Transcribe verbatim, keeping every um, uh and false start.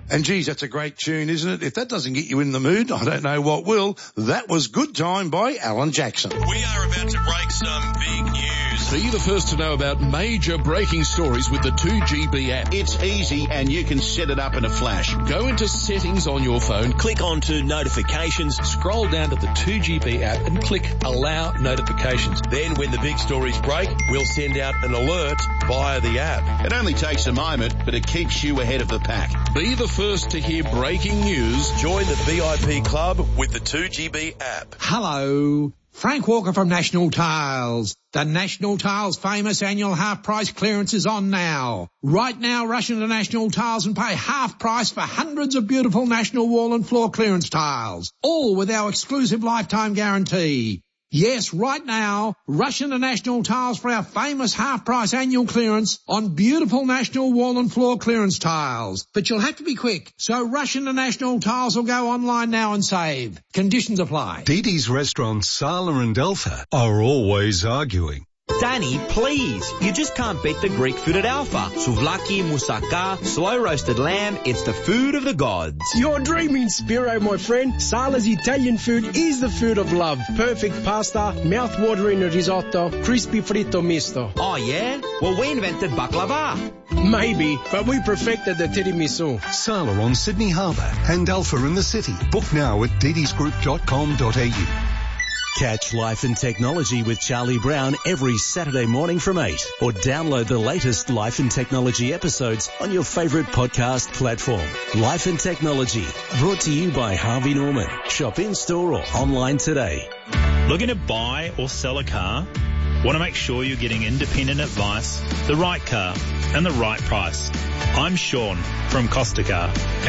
And geez, that's a great tune, isn't it? If that doesn't get you in the mood, I don't know what will. That was Good Time by Alan Jackson. We are about to break some big news. Be the first to know about major breaking stories with the two G B app. It's easy and you can set it up in a flash. Go into settings on your phone, Click on to notifications. scroll down to the two G B app and click allow notifications. Then when the big stories break, we'll send out an alert via the app. It only takes a moment, but it keeps you ahead of the pack. Be the first to hear breaking news. Join the V I P club with the two G B app. Hello, Frank Walker from National Tiles. The National Tiles famous annual half price clearance is on now. Right now, rush into National Tiles and pay half price for hundreds of beautiful National wall and floor clearance tiles, all with our exclusive lifetime guarantee. Yes, right now, rush into National Tiles for our famous half-price annual clearance on beautiful National wall and floor clearance tiles. But you'll have to be quick, so rush into National Tiles or go online now and save. Conditions apply. Dee Dee's restaurants Sala and Alpha are always arguing. Danny, please. You just can't beat the Greek food at Alpha. Souvlaki, moussaka, slow-roasted lamb. It's the food of the gods. You're dreaming, Spiro, my friend. Sala's Italian food is the food of love. Perfect pasta, mouth-watering risotto, crispy fritto misto. Oh, yeah? Well, we invented baklava. Maybe, but we perfected the tiramisu. Sala on Sydney Harbour and Alpha in the city. Book now at dee dees group dot com dot a u. Catch Life and Technology with Charlie Brown every Saturday morning from eight, or download the latest Life and Technology episodes on your favourite podcast platform. Life and Technology, brought to you by Harvey Norman. Shop in-store or online today. Looking to buy or sell a car? Want to make sure you're getting independent advice, the right car, and the right price? I'm Sean from Costa Car.